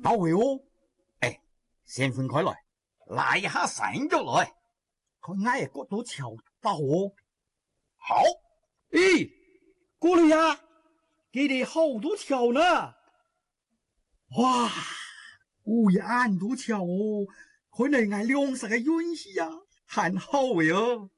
好會哦。先分開來，拉一下成咗來，佢挨個都瞧得好。好，過嚟呀，佢哋好多瞧呢。哇，烏眼都瞧哦，佢哋挨兩十個運氣啊，很好嘅哦。